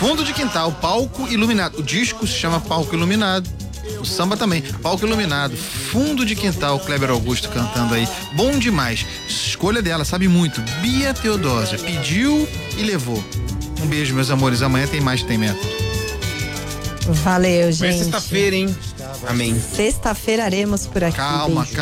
Fundo de quintal, palco iluminado. O disco se chama Palco Iluminado. O samba também, palco iluminado, fundo de quintal, Kleber Augusto cantando aí, bom demais, escolha dela, sabe muito, Bia Teodósia, pediu e levou. Um beijo, meus amores, amanhã tem mais Tem Metro. Valeu, gente. Amanhã é sexta-feira, hein? Amém. Sexta-feira aremos por aqui. Calma, beijo.